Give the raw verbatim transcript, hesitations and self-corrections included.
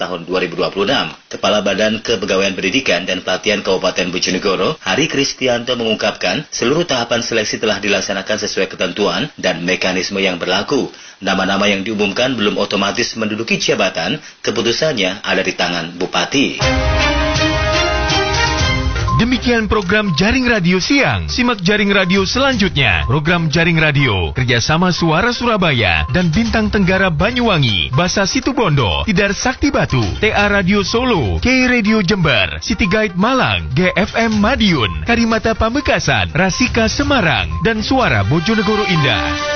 tahun dua ribu dua puluh enam. Kepala Badan Kepegawaian Pendidikan dan Pelatihan Kabupaten Bojonegoro, Hari Kristianto mengungkapkan seluruh tahapan seleksi telah dilaksanakan sesuai ketentuan dan mekanisme yang berlaku. Nama-nama yang diumumkan belum otomatis menduduki jabatan, keputusannya ada di tangan Bupati. Demikian program Jaring Radio Siang. Simak Jaring Radio selanjutnya. Program Jaring Radio kerjasama Suara Surabaya dan Bintang Tenggara Banyuwangi, Basa Situbondo, Tidar Sakti Batu, T A Radio Solo, K Radio Jember, City Guide Malang, G F M Madiun, Karimata Pamekasan, Rasika Semarang, dan Suara Bojonegoro Indah.